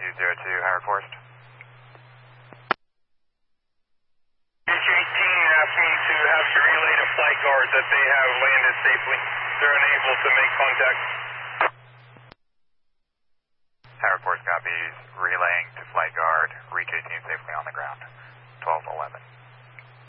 Howard Forest. Beach 18 asked me to have you relay to flight guard that they have landed safely. They're unable to make contact. Howard Forest copies, relaying to flight guard, reach 18 safely on the ground. 1211.